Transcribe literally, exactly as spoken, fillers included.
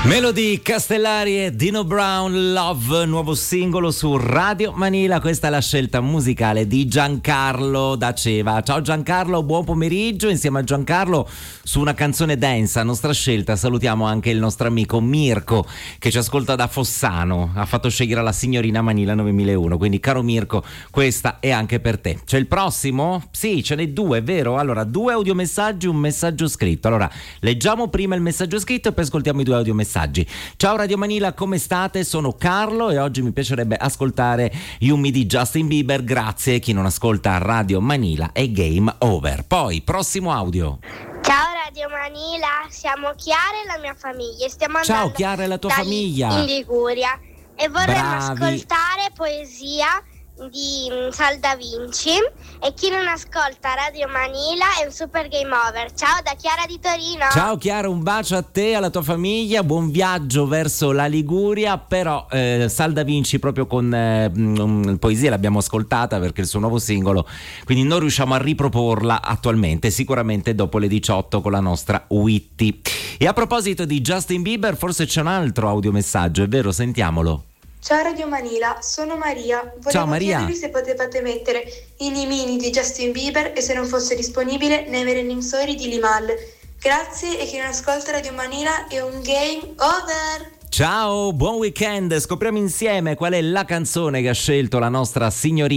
Melody Castellari e Dino Brown, Love, nuovo singolo su Radio Manila. Questa è la scelta musicale di Giancarlo da Ceva. Ciao Giancarlo, buon pomeriggio. Insieme a Giancarlo su una canzone dance a nostra scelta salutiamo anche il nostro amico Mirko che ci ascolta da Fossano. Ha fatto scegliere la signorina Manila novemilauno, quindi caro Mirko, questa è anche per te. C'è il prossimo? Sì, ce n'è due, vero? Allora, due audiomessaggi, un messaggio scritto. Allora, leggiamo prima il messaggio scritto e poi ascoltiamo i due audiomessaggi. Ciao Radio Manila, come state? Sono Carlo e oggi mi piacerebbe ascoltare Yumi di Justin Bieber. Grazie. Chi non ascolta Radio Manila è game over. Poi, prossimo audio. Ciao Radio Manila, siamo Chiara e la mia famiglia. Stiamo andando Ciao Chiara e la tua da famiglia. in Liguria e vorremmo Bravi. ascoltare poesia di Sal Da Vinci, e chi non ascolta Radio Manila è un super game over. Ciao da Chiara di Torino. Ciao Chiara, un bacio a te e alla tua famiglia, buon viaggio verso la Liguria. Però eh, Sal Da Vinci proprio con eh, um, poesia l'abbiamo ascoltata perché è il suo nuovo singolo, quindi non riusciamo a riproporla attualmente, sicuramente dopo le diciotto con la nostra Witty. E a proposito di Justin Bieber, forse c'è un altro audiomessaggio, è vero? Sentiamolo. Ciao Radio Manila, sono Maria. Volevo Ciao Maria. chiedervi se potevate mettere i Nimini di Justin Bieber e se non fosse disponibile Never Ending Story di Limal. Grazie, e chi non ascolta Radio Manila è un game over. Ciao, buon weekend. Scopriamo insieme qual è la canzone che ha scelto la nostra signorina